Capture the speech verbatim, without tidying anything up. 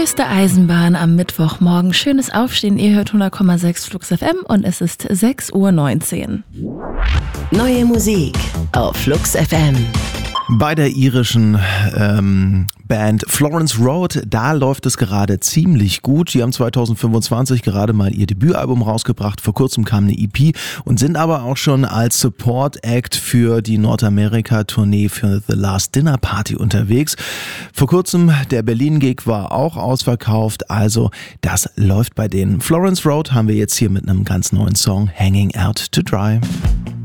Höchste Eisenbahn am Mittwochmorgen. Schönes Aufstehen. Ihr hört hundert Komma sechs Flux F M und es ist sechs Uhr neunzehn. Neue Musik auf Flux F M. Bei der irischen ähm, Band Florence Road, da läuft es gerade ziemlich gut. Die haben zwanzig fünfundzwanzig gerade mal ihr Debütalbum rausgebracht. Vor kurzem kam eine E P und sind aber auch schon als Support Act für die Nordamerika-Tournee für The Last Dinner Party unterwegs. Vor kurzem der Berlin-Gig war auch ausverkauft, also das läuft bei denen. Florence Road haben wir jetzt hier mit einem ganz neuen Song, Hanging Out to Dry.